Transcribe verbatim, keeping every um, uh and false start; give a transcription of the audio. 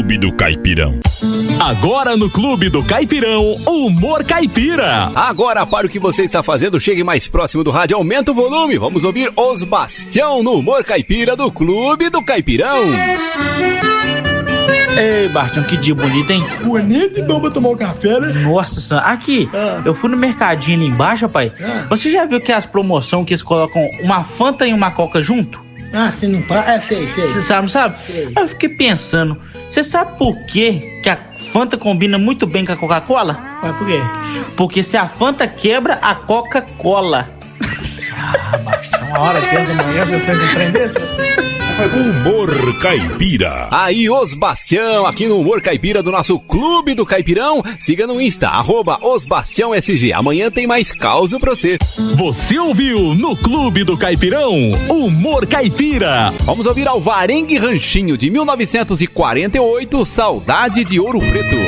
Clube do Caipirão. Agora no Clube do Caipirão, Humor Caipira. Agora para o que você está fazendo, chegue mais próximo do rádio, aumenta o volume. Vamos ouvir Os Bastião no Humor Caipira do Clube do Caipirão. Ei, Bastião, que dia bonito, hein? Bonito e bom pra tomar um café, né? Nossa senhora. Aqui, Ah. eu fui no mercadinho ali embaixo, rapaz. Ah. Você já viu que as promoções que eles colocam uma Fanta e uma Coca junto? Ah, você não para? É, sei, sei. Você sabe, não sabe? Sei. Aí eu fiquei pensando, você sabe por quê que a Fanta combina muito bem com a Coca-Cola? Mas por quê? Porque se a Fanta quebra, a Coca-Cola. Ah, Bastião, uma hora dentro da manhã você foi compreender isso? Humor Caipira. Aí, Os Bastião, aqui no Humor Caipira do nosso Clube do Caipirão. Siga no Insta, arroba Os Bastião S G. Amanhã tem mais causa pra você. Você ouviu no Clube do Caipirão, Humor Caipira. Vamos ouvir Alvarengue Ranchinho, de mil novecentos e quarenta e oito, Saudade de Ouro Preto.